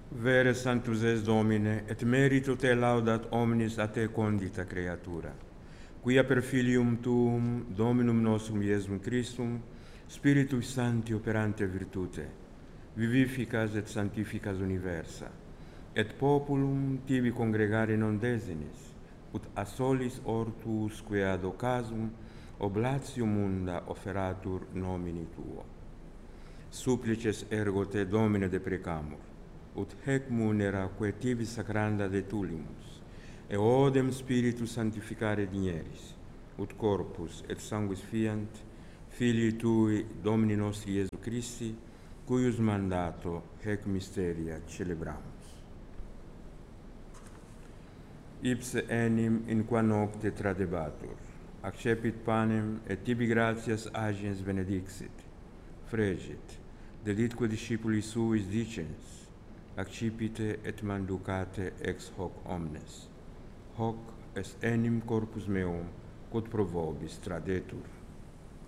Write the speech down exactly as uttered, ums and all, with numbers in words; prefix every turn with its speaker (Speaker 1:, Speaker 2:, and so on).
Speaker 1: Vere sanctus es Domine, et merito te laudat omnis a te condita creatura, quia per filium tuum, Dominum nostrum Iesum Christum, Spiritui Sancti operante virtute, vivificas et sanctificas universa, et populum tibi congregare non desinis, ut a solis ortus quae ad occasum oblatium munda offeratur nomini tuo. Supplices ergo te, Domine, deprecamur, ut hec munera quae tibi sacranda detulimus, e odem Spiritus sanctificare digneris, ut corpus et sanguis fiant, Filii Tui, Domini nostri Iesu Christi, cuius mandato hec mysteria celebramus. Ipse enim in qua nocte tradebatur, accepit panem et tibi gratias agens benedixit, fregit, delitque discipuli suis dicens, accipite et manducate ex hoc omnes. Hoc est enim corpus meum, quod pro vobis tradetur.